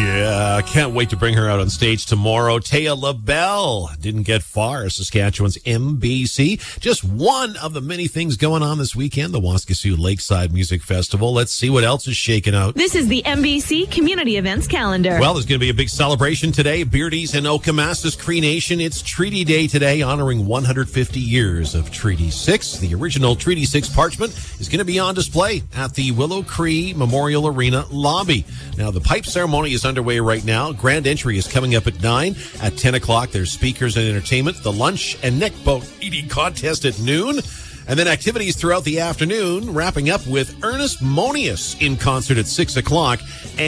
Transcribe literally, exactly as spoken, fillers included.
Yeah, can't wait to bring her out on stage tomorrow. Taya LaBelle didn't get far. Saskatchewan's M B C. Just one of the many things going on this weekend, the Waskesiu Lakeside Music Festival. Let's see what else is shaking out. This is the M B C Community Events Calendar. Well, there's going to be a big celebration today. Beardies and Okemasa's Cree Nation. It's Treaty Day today, honoring one hundred fifty years of Treaty six. The original Treaty six parchment is going to be on display at the Willow Cree Memorial Arena lobby. Now, the pipe ceremony is underway right now. Grand entry is coming up at nine. At ten o'clock, there's speakers and entertainment, the lunch and neck boat eating contest at noon. And then activities throughout the afternoon, wrapping up with Ernest Monius in concert at six o'clock.